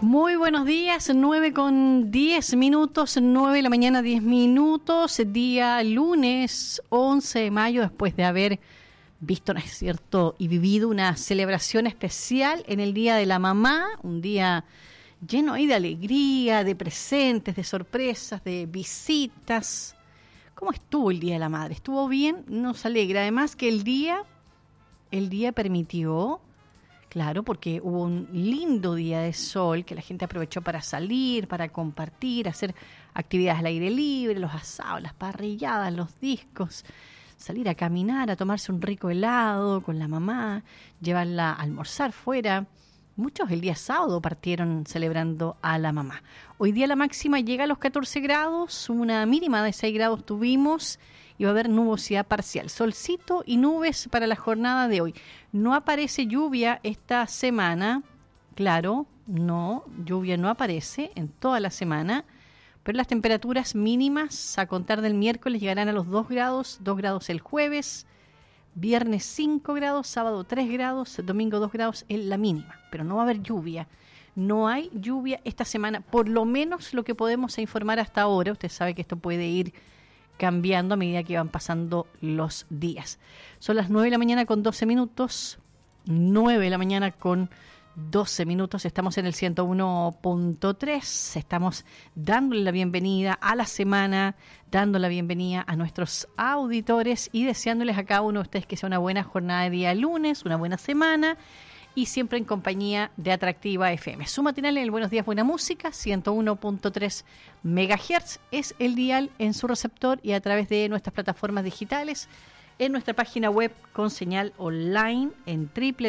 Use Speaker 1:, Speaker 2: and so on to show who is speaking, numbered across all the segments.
Speaker 1: Muy buenos días, 9:10, 9 de la mañana, 10 minutos, día lunes 11 de mayo, después de haber visto, ¿no es cierto?, y vivido una celebración especial en el Día de la Mamá, un día lleno ahí de alegría, de presentes, de sorpresas, de visitas. ¿Cómo estuvo el Día de la Madre? ¿Estuvo bien? Nos alegra. Además que el día permitió, claro, porque hubo un lindo día de sol que la gente aprovechó para salir, para compartir, hacer actividades al aire libre, los asados, las parrilladas, los discos, salir a caminar, a tomarse un rico helado con la mamá, llevarla a almorzar fuera. Muchos el día sábado partieron celebrando a la mamá. Hoy día la máxima llega a los 14 grados, una mínima de 6 grados tuvimos y va a haber nubosidad parcial. Solcito y nubes para la jornada de hoy. No aparece lluvia esta semana, claro, no, lluvia no aparece en toda la semana, pero las temperaturas mínimas a contar del miércoles llegarán a los 2 grados el jueves, viernes 5 grados, sábado 3 grados, domingo 2 grados en la mínima, pero no va a haber lluvia. No hay lluvia esta semana, por lo menos lo que podemos informar hasta ahora. Usted sabe que esto puede ir cambiando a medida que van pasando los días. Son las 9 de la mañana con 12 minutos, 9 de la mañana con 12 minutos, estamos en el 101.3, estamos dándole la bienvenida a la semana, dando la bienvenida a nuestros auditores y deseándoles a cada uno de ustedes que sea una buena jornada de día lunes, una buena semana y siempre en compañía de Atractiva FM. Su matinal en el Buenos Días Buena Música, 101.3 MHz es el dial en su receptor y a través de nuestras plataformas digitales, en nuestra página web con señal online en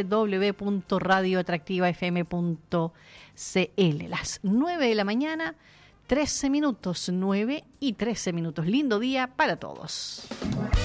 Speaker 1: www.radioatractivafm.cl. Las 9 de la mañana, 13 minutos, 9 y 13 minutos. Lindo día para todos.